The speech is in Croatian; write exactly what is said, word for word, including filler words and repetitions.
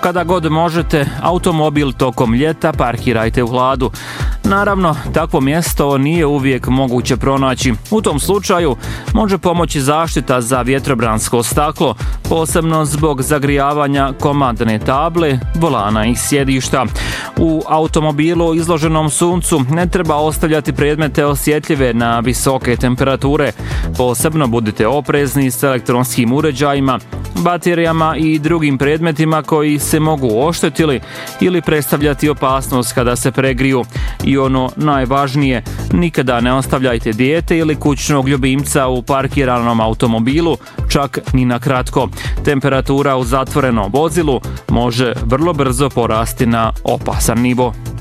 Kada god možete, automobil tokom ljeta parkirajte u hladu. Naravno, takvo mjesto nije uvijek moguće pronaći. U tom slučaju može pomoći zaštita za vjetrobransko staklo, posebno zbog zagrijavanja komandne table, volana i sjedišta. U automobilu izloženom suncu ne treba ostavljati predmete osjetljive na visoke temperature. Posebno budite oprezni s elektronskim uređajima, baterijama i drugim predmetima koji se mogu oštetiti ili predstavljati opasnost kada se pregriju. I ono najvažnije, nikada ne ostavljajte dijete ili kućnog ljubimca u parkiranom automobilu, čak ni na kratko. Temperatura u zatvorenom vozilu može vrlo brzo porasti na opasan nivo.